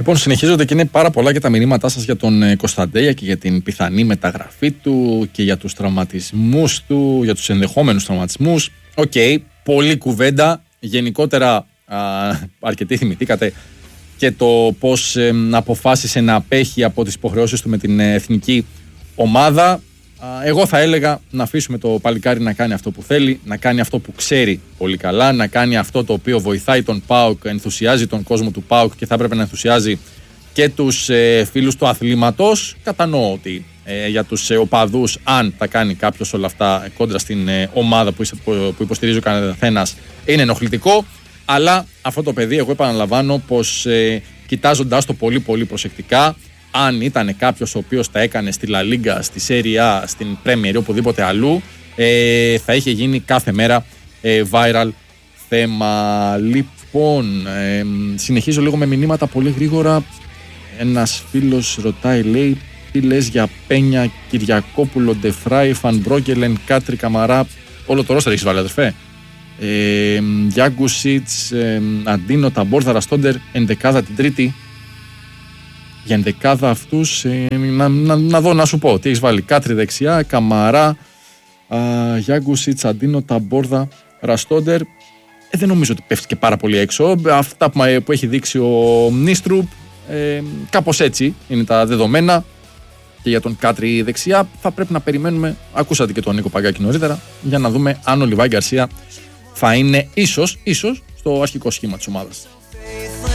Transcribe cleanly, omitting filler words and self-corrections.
Λοιπόν, συνεχίζονται και είναι πάρα πολλά και τα μηνύματά σας για τον Κωνσταντέλια και για την πιθανή μεταγραφή του και για τους τραυματισμούς του, για τους ενδεχόμενους τραυματισμούς. Οκ, πολλή κουβέντα. Γενικότερα, αρκετοί θυμηθήκατε και το πώς αποφάσισε να απέχει από τις υποχρεώσεις του με την εθνική ομάδα. Εγώ θα έλεγα να αφήσουμε το παλικάρι να κάνει αυτό που θέλει, να κάνει αυτό που ξέρει πολύ καλά, να κάνει αυτό το οποίο βοηθάει τον ΠΑΟΚ, ενθουσιάζει τον κόσμο του ΠΑΟΚ και θα έπρεπε να ενθουσιάζει και τους φίλους του αθλήματος. Κατανοώ ότι για τους οπαδούς, αν τα κάνει κάποιος όλα αυτά κόντρα στην ομάδα που υποστηρίζει ο καθένας, είναι ενοχλητικό. Αλλά αυτό το παιδί, εγώ επαναλαμβάνω πως κοιτάζοντας το πολύ πολύ προσεκτικά, αν ήταν κάποιος ο οποίος τα έκανε στη La Liga, στη Serie A, στην Premier ή οπουδήποτε αλλού, θα είχε γίνει κάθε μέρα viral θέμα. Λοιπόν, συνεχίζω λίγο με μηνύματα πολύ γρήγορα. Ένας φίλος ρωτάει, λέει, τι λες για Πένια, Κυριακόπουλο, Ντεφράι, Φανμπρόγκελεν, Κάτρι, Καμαρά? Όλο το ρόστερ έχεις βάλει, αδερφέ. Γιάγκουσιτς, Αντίνο, Ταμπόρδα, Ραστόντερ, ενδεκάδα την Τρίτη. Για ενδεκάδα αυτούς, να δω, να σου πω τι έχεις βάλει. Κάτρι δεξιά, Καμαρά, Γιάγκουσιτς, Αντίνο, Ταμπόρδα, Ραστόντερ. Δεν νομίζω ότι πέφτει και πάρα πολύ έξω. Αυτά που έχει δείξει ο Νίστρουπ, κάπως έτσι είναι τα δεδομένα. Και για τον Κάτρι δεξιά θα πρέπει να περιμένουμε, ακούσατε και τον Νίκο Παγκάκη νωρίτερα, για να δούμε αν ο Λιβάη Γκαρσία θα είναι ίσως στο αρχικό σχήμα της ομάδας.